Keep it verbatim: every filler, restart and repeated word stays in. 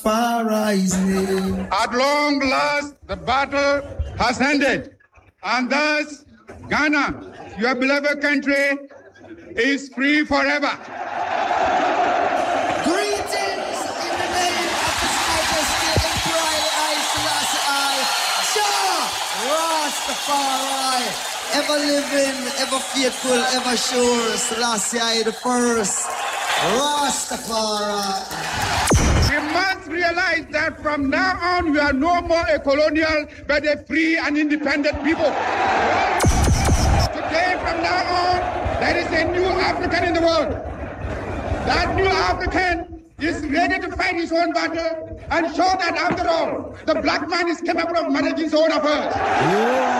Rastafari's name. At long last, the battle has ended. And thus, Ghana, your beloved country, is free forever. Greetings in the name of His Majesty Emperor Haile Selassie I, Jah Rastafari, ever living, ever faithful, ever sure, Selassie I the first, Rastafari. We must realize that from now on, we are no more a colonial, but a free and independent people. Today, from now on, there is a new African in the world. That new African is ready to fight his own battle and show that, after all, the black man is capable of managing his own affairs.